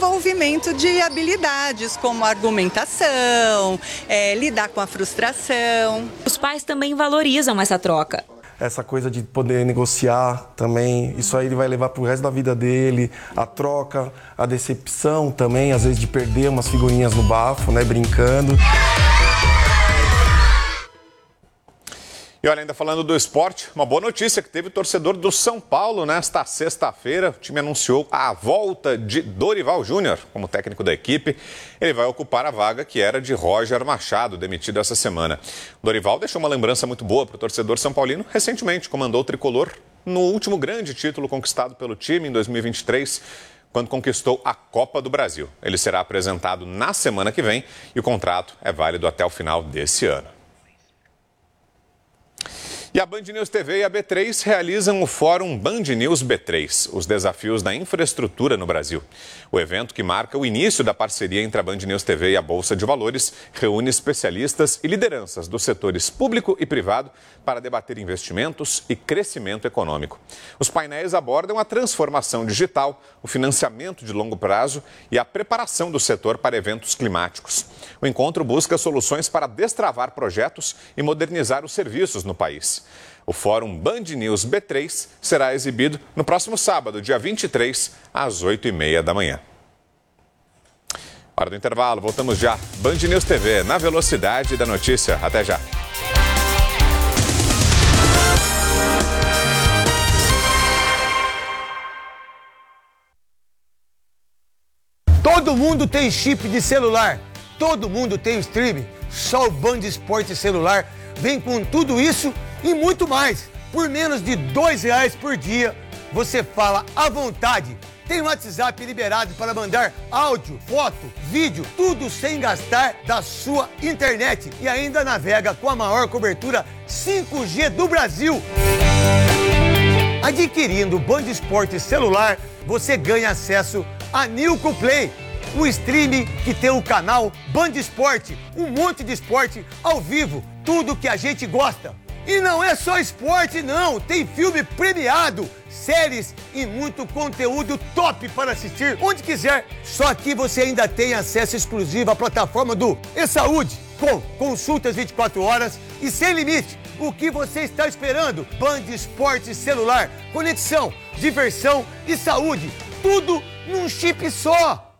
desenvolvimento de habilidades como argumentação, lidar com a frustração. Os pais também valorizam essa troca. Essa coisa de poder negociar também, isso aí ele vai levar pro resto da vida dele, a troca, a decepção também, às vezes de perder umas figurinhas no bafo, né, brincando. E olha, ainda falando do esporte, uma boa notícia que teve o torcedor do São Paulo nesta sexta-feira. O time anunciou a volta de Dorival Júnior como técnico da equipe. Ele vai ocupar a vaga que era de Roger Machado, demitido essa semana. Dorival deixou uma lembrança muito boa para o torcedor são paulino. Recentemente comandou o tricolor no último grande título conquistado pelo time em 2023, quando conquistou a Copa do Brasil. Ele será apresentado na semana que vem e o contrato é válido até o final desse ano. E a Band News TV e a B3 realizam o Fórum Band News B3, os desafios da infraestrutura no Brasil. O evento, que marca o início da parceria entre a Band News TV e a Bolsa de Valores, reúne especialistas e lideranças dos setores público e privado para debater investimentos e crescimento econômico. Os painéis abordam a transformação digital, o financiamento de longo prazo e a preparação do setor para eventos climáticos. O encontro busca soluções para destravar projetos e modernizar os serviços no país. O Fórum Band News B3 será exibido no próximo sábado, dia 23, às 8h30 da manhã. Hora do intervalo, voltamos já. Band News TV, na velocidade da notícia. Até já. Todo mundo tem chip de celular. Todo mundo tem o streaming. Só o Band Esporte Celular vem com tudo isso e muito mais. Por menos de R$2 por dia, você fala à vontade. Tem o WhatsApp liberado para mandar áudio, foto, vídeo, tudo sem gastar da sua internet. E ainda navega com a maior cobertura 5G do Brasil. Adquirindo o Band Esporte Celular, você ganha acesso a Nilco Play, o streaming que tem o canal Band Esporte, um monte de esporte ao vivo, tudo que a gente gosta. E não é só esporte não, tem filme premiado, séries e muito conteúdo top para assistir onde quiser. Só que você ainda tem acesso exclusivo à plataforma do eSaúde, com consultas 24 horas e sem limite. O que você está esperando? Band Esporte Celular, conexão, diversão e saúde, tudo num chip só.